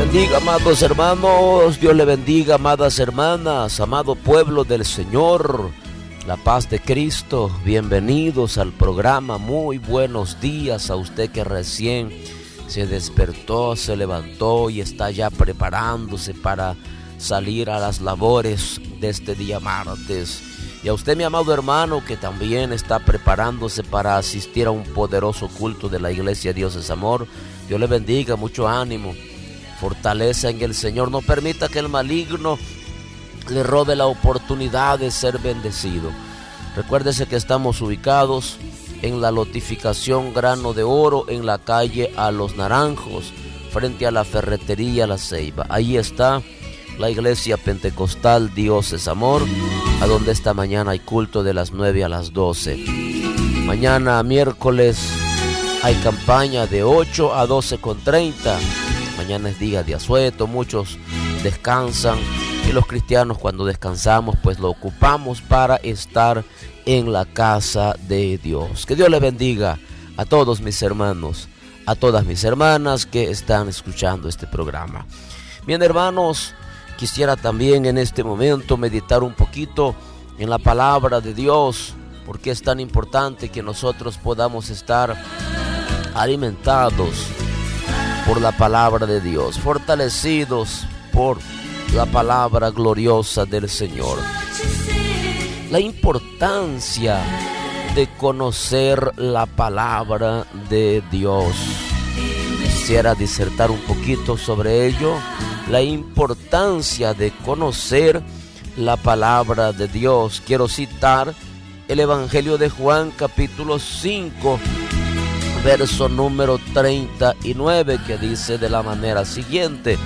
bendiga, amados hermanos. Dios le bendiga, amadas hermanas, amado pueblo del Señor. La paz de Cristo. Bienvenidos al programa. Muy buenos días a usted que recién se despertó, se levantó y está ya preparándose para salir a las labores de este día martes. Y a usted, mi amado hermano, que también está preparándose para asistir a un poderoso culto de la Iglesia Dios es Amor. Dios le bendiga, mucho ánimo. Fortaleza en el Señor. No permita que el maligno le robe la oportunidad de ser bendecido. Recuérdese que estamos ubicados en la lotificación Grano de Oro, en la calle A Los Naranjos, frente a la ferretería La Ceiba. Ahí está la Iglesia Pentecostal Dios es Amor, a donde esta mañana hay culto de las 9 a las 12. Mañana miércoles hay campaña de 8 a 12:30. Mañana es día de asueto, muchos descansan y los cristianos cuando descansamos pues lo ocupamos para estar en la casa de Dios. Que Dios les bendiga a todos mis hermanos, a todas mis hermanas que están escuchando este programa. Bien, hermanos, quisiera también en este momento meditar un poquito en la palabra de Dios, porque es tan importante que nosotros podamos estar alimentados por la palabra de Dios, fortalecidos por la palabra gloriosa del Señor. La importancia de conocer la palabra de Dios. Quisiera disertar un poquito sobre ello. La importancia de conocer la palabra de Dios. Quiero citar el Evangelio de Juan, capítulo 5, verso número 39, que dice de la manera siguiente: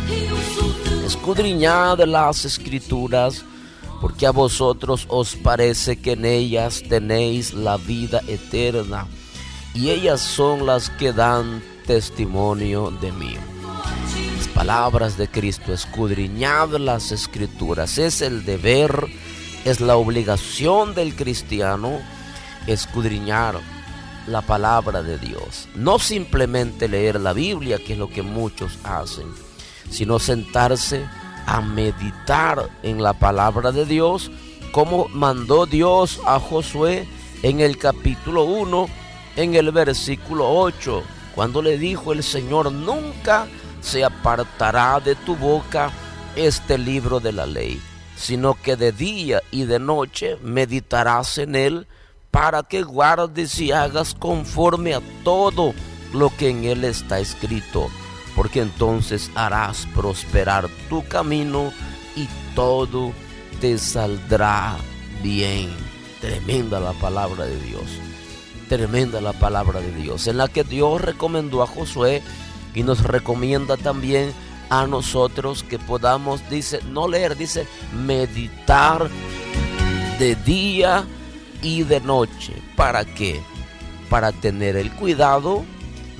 escudriñad las Escrituras, porque a vosotros os parece que en ellas tenéis la vida eterna, y ellas son las que dan testimonio de mí. Las palabras de Cristo, escudriñad las Escrituras. Es el deber, es la obligación del cristiano escudriñar la palabra de Dios. No simplemente leer la Biblia, que es lo que muchos hacen, sino sentarse a meditar en la palabra de Dios, como mandó Dios a Josué en el capítulo 1, en el versículo 8, cuando le dijo el Señor: nunca se apartará de tu boca este libro de la ley, sino que de día y de noche meditarás en él, para que guardes y hagas conforme a todo lo que en él está escrito, porque entonces harás prosperar tu camino y todo te saldrá bien. Tremenda la palabra de Dios, tremenda la palabra de Dios, en la que Dios recomendó a Josué y nos recomienda también a nosotros que podamos, dice, no leer, dice meditar de día y de noche. ¿Para qué? Para tener el cuidado